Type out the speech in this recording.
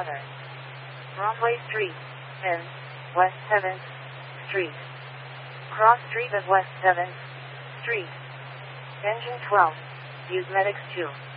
Brother. Broadway Street, N. West 7th Street. Cross Street of West 7th Street. Engine 12. Use Medics 2.